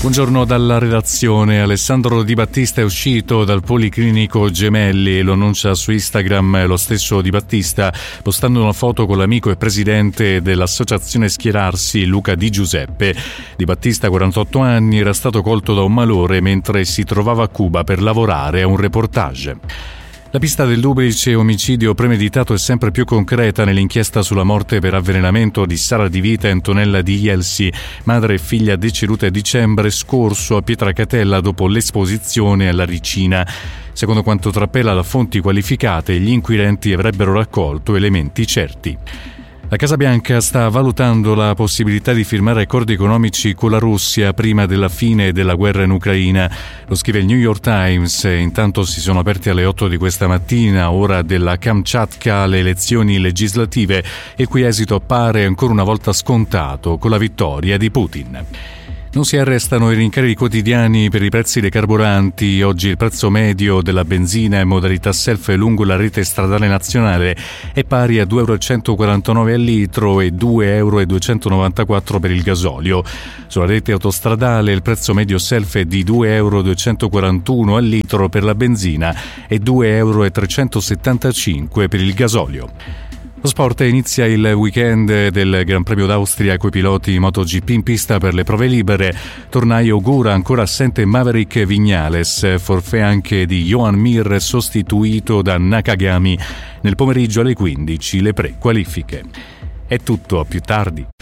Buongiorno dalla redazione. Alessandro Di Battista è uscito dal Policlinico Gemelli, lo annuncia su Instagram lo stesso Di Battista, postando una foto con l'amico e presidente dell'associazione Schierarsi, Luca Di Giuseppe. Di Battista, 48 anni, era stato colto da un malore mentre si trovava a Cuba per lavorare a un reportage. La pista del duplice omicidio premeditato è sempre più concreta nell'inchiesta sulla morte per avvelenamento di Sara Di Vita e Antonella Di Ielsi, madre e figlia decedute a dicembre scorso a Pietracatella dopo l'esposizione alla ricina. Secondo quanto trapela da fonti qualificate, gli inquirenti avrebbero raccolto elementi certi. La Casa Bianca sta valutando la possibilità di firmare accordi economici con la Russia prima della fine della guerra in Ucraina. Lo scrive il New York Times. Intanto si sono aperti alle 8 di questa mattina, ora della Kamchatka, le elezioni legislative, il cui esito appare ancora una volta scontato con la vittoria di Putin. Non si arrestano i rincari quotidiani per i prezzi dei carburanti. Oggi il prezzo medio della benzina in modalità self lungo la rete stradale nazionale è pari a €2,149 al litro e €2,294 per il gasolio. Sulla rete autostradale il prezzo medio self è di €2,241 al litro per la benzina e €2,375 per il gasolio. Lo sport: inizia il weekend del Gran Premio d'Austria coi piloti MotoGP in pista per le prove libere. Tornaio augura ancora assente Maverick Viñales, forfait anche di Joan Mir sostituito da Nakagami. Nel pomeriggio alle 15 le pre-qualifiche. È tutto, a più tardi.